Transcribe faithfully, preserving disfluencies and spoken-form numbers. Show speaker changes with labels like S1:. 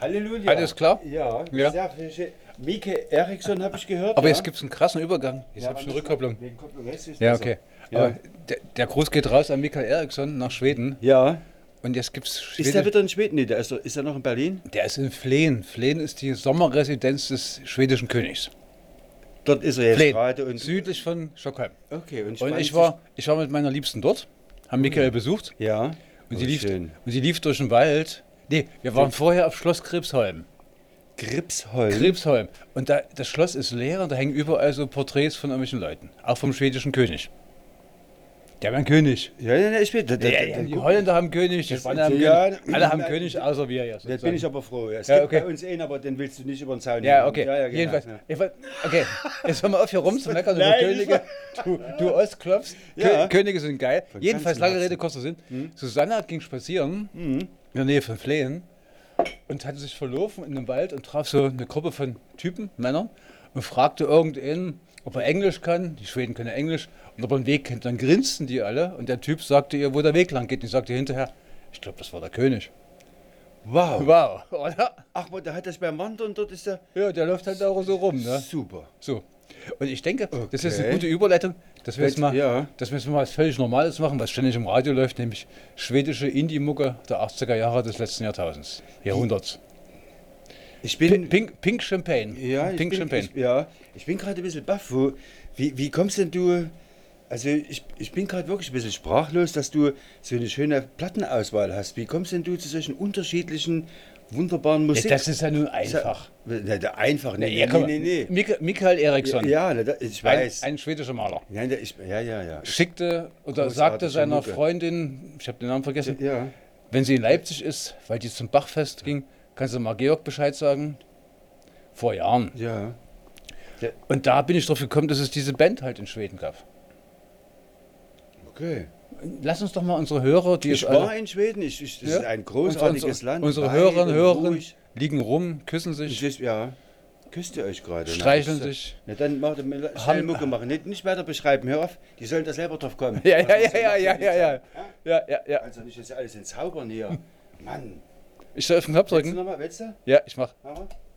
S1: Halleluja.
S2: Alles klar?
S1: Ja,
S2: Ja.
S1: sehr schön. Mike Eriksson habe ich gehört.
S2: Aber
S1: ja.
S2: jetzt gibt es einen krassen Übergang. Jetzt
S1: Ja,
S2: habe ich eine
S1: warte,
S2: Rückkopplung.
S1: Wegen Kopplung, jetzt ist
S2: Ja,
S1: besser.
S2: okay.
S1: Ja.
S2: Aber der, der Gruß geht raus an Michael Eriksson nach Schweden.
S1: Ja.
S2: Und jetzt gibt es
S1: Ist der wieder in Schweden? Nee, der ist, ist er noch in Berlin?
S2: Der ist in Flehen. Flehen ist die Sommerresidenz des schwedischen Königs.
S1: Dort ist er jetzt
S2: Flehen,
S1: gerade. Und
S2: südlich von Stockholm.
S1: okay, und,
S2: Und
S1: spannt
S2: ich war, ich war mit meiner Liebsten dort, haben Michael besucht.
S1: sich- Ja.
S2: Und
S1: Oh,
S2: sie, lief,
S1: schön.
S2: und sie lief durch den Wald. Nee, wir waren vorher auf Schloss Krebsholm.
S1: Gripsholm.
S2: Krebsholm. Und da, das Schloss ist leer und da hängen überall so Porträts von irgendwelchen Leuten. Auch vom schwedischen König. Der war ein König.
S1: Ja, ja, ja, ich bin. Da, da,
S2: Ja,
S1: da,
S2: ja, die
S1: guck-
S2: Holländer haben König, die
S1: Das-
S2: Spanier haben
S1: ja,
S2: König. Alle haben
S1: na,
S2: König, außer wir ja.
S1: Da
S2: sozusagen.
S1: bin ich aber froh. Es
S2: Ja,
S1: gibt
S2: okay.
S1: bei uns einen, aber den willst du nicht über den Zaun
S2: Ja,
S1: nehmen.
S2: okay.
S1: Ja, ja, genau.
S2: Jedenfalls.
S1: Ja.
S2: Ich wollt- Okay, jetzt hör mal auf hier rumzumeckern über
S1: Nein,
S2: Könige. Du, du Ostklopfst.
S1: Ja.
S2: Kö- Könige sind geil.
S1: Von
S2: Jedenfalls,
S1: ganzem
S2: lange
S1: Herzen.
S2: Rede, kurzer Sinn. Susanna ging spazieren in der Nähe von Flehen und hatte sich verlaufen in einem Wald und traf so eine Gruppe von Typen, Männern, und fragte irgendeinen, ob er Englisch kann. Die Schweden können Englisch. Und ob er einen Weg kennt. Dann grinsten die alle und der Typ sagte ihr, wo der Weg lang geht. Und die sagte hinterher, ich glaube, das war der König.
S1: Wow.
S2: Wow, oder?
S1: Ach, aber da hat das beim Wandern, dort ist der.
S2: Ja, der läuft halt auch so rum, ne?
S1: Super.
S2: So. Und ich denke, das ist eine
S1: Okay.
S2: gute Überleitung, dass wir jetzt mal,
S1: Ja.
S2: dass wir jetzt mal was völlig Normales machen, was ständig im Radio läuft, nämlich schwedische Indie-Mucke der achtziger Jahre des letzten Jahrtausends, Jahrhunderts.
S1: Ich
S2: Pink,
S1: bin.
S2: Pink, Pink Champagne.
S1: Ja, ich
S2: Pink
S1: bin,
S2: Champagne.
S1: Ich, ja, ich bin gerade ein bisschen baff. Wo, wie, wie kommst denn du. Also, ich, ich bin gerade wirklich ein bisschen sprachlos, dass du so eine schöne Plattenauswahl hast. Wie kommst denn du zu solchen unterschiedlichen, wunderbaren
S2: Ja,
S1: Musik?
S2: das ist ja nun einfach.
S1: Na, da einfach, nee,
S2: Ja,
S1: nee,
S2: komm,
S1: nee, nee.
S2: Mika- Michael Eriksson,
S1: Ja, na, da, ich
S2: ein,
S1: weiß.
S2: ein schwedischer Maler,
S1: Nein, da, ich, ja, ja, ja.
S2: schickte oder
S1: Großartige
S2: sagte seiner
S1: Mucke.
S2: Freundin, ich habe den Namen vergessen,
S1: Ja,
S2: wenn sie in Leipzig ist, weil die zum Bachfest ging, kannst du mal Georg Bescheid sagen? Vor Jahren.
S1: ja.
S2: Und da bin ich drauf gekommen, dass es diese Band halt in Schweden gab.
S1: Okay.
S2: Lass uns doch mal unsere Hörer, die
S1: Ich
S2: es
S1: war
S2: alle,
S1: in Schweden, ich, ich, das
S2: Ja.
S1: ist ein großartiges
S2: unsere,
S1: Land.
S2: unsere
S1: weit
S2: Hörerinnen
S1: und
S2: und Hörer
S1: ruhig.
S2: liegen rum, küssen
S1: Ich
S2: sich,
S1: weiß, ja, küsst ihr euch gerade. ne?
S2: streicheln
S1: Das ist-
S2: sich.
S1: Na dann macht er schnell
S2: Haben-
S1: Mucke machen. Nicht, nicht weiter beschreiben, hör auf. Die sollen da selber drauf kommen.
S2: Ja, ja,
S1: Was
S2: ja,
S1: muss
S2: ja,
S1: man
S2: ja,
S1: machen?
S2: ja, ja, ja, ja, ja.
S1: Also nicht jetzt alles entzaubern hier. Mann.
S2: Ich soll auf den Knopf
S1: Willst du
S2: drücken?
S1: nochmal, willst du?
S2: Ja, ich mach.
S1: Mach mal.